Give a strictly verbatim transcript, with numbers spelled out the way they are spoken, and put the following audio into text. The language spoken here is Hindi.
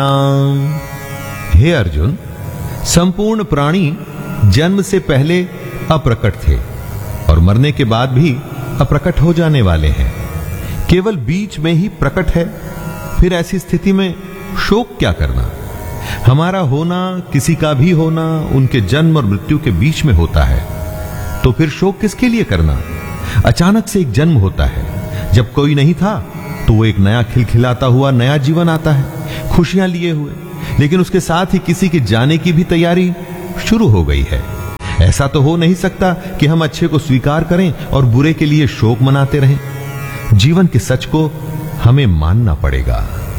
हे अर्जुन, संपूर्ण प्राणी जन्म से पहले अप्रकट थे और मरने के बाद भी अप्रकट हो जाने वाले हैं। केवल बीच में ही प्रकट है। फिर ऐसी स्थिति में शोक क्या करना? हमारा होना, किसी का भी होना, उनके जन्म और मृत्यु के बीच में होता है, तो फिर शोक किसके लिए करना? अचानक से एक जन्म होता है। जब कोई नहीं था तो वो एक नया खिलखिलाता हुआ नया जीवन आता है, खुशियां लिए हुए, लेकिन उसके साथ ही किसी के जाने की भी तैयारी शुरू हो गई है। ऐसा तो हो नहीं सकता कि हम अच्छे को स्वीकार करें और बुरे के लिए शोक मनाते रहें। जीवन के सच को हमें मानना पड़ेगा।